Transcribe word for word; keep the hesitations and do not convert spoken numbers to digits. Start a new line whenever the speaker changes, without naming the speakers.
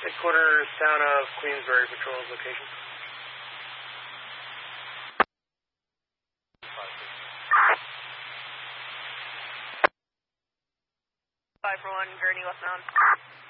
Headquarters, town of Queensbury, patrols location.
five for one, Gurney, westbound.